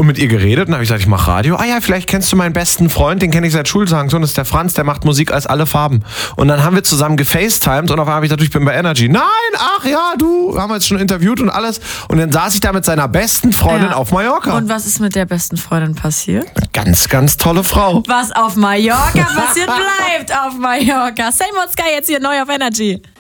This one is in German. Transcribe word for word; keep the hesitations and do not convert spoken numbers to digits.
und mit ihr geredet. Und dann habe ich gesagt, ich mache Radio. Ah ja, vielleicht kennst du meinen besten Freund, den kenne ich seit Schultagen. So, das ist der Franz, der macht Musik als alle Farben. Und dann haben wir zusammen gefacetimed und auf einmal habe ich gesagt, ich bin bei Energy. Nein, ach ja, du, haben wir jetzt schon interviewt und alles. Und dann saß ich da mit seiner besten Freundin Ja. auf Mallorca. Und was ist mit der besten Freundin passiert? Ganz, ganz tolle Frau. Was auf Mallorca passiert, bleibt auf Mallorca. Same Old Sky jetzt hier neu auf Energy.